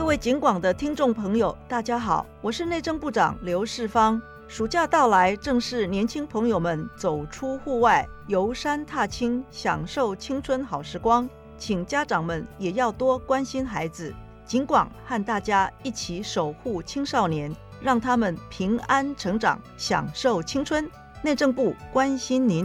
位警广的听众朋友，大家好，我是内政部长刘世芳。暑假到来，正是年轻朋友们走出户外，游山踏青，享受青春好时光。请家长们也要多关心孩子，警广和大家一起守护青少年，让他们平安成长，享受青春。内政部关心您。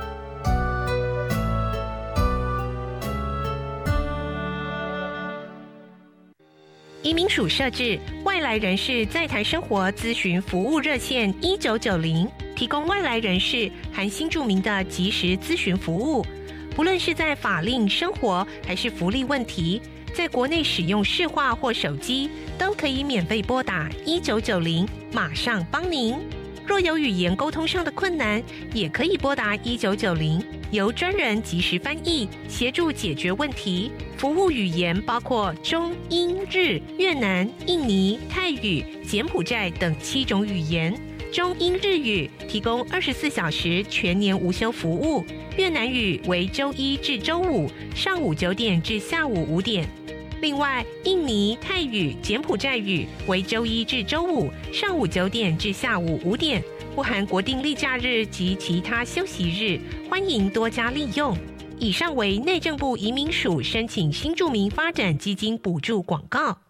移民署设置外来人士在台生活咨询服务热线1990，提供外来人士含新住民的即时咨询服务。不论是在法令、生活还是福利问题，在国内使用市话或手机，都可以免费拨打1990，马上帮您。若有语言沟通上的困难，也可以拨打1990，由专人即时翻译，协助解决问题。服务语言包括中、英、日、越南、印尼、泰语、柬埔寨等7种语言。中英日语提供24小时全年无休服务，越南语为周一至周五上午9点至下午5点。另外，印尼、泰语、柬埔寨语为周一至周五上午9点至下午5点，不含国定例假日及其他休息日，欢迎多加利用。以上为内政部移民署申请新住民发展基金补助广告。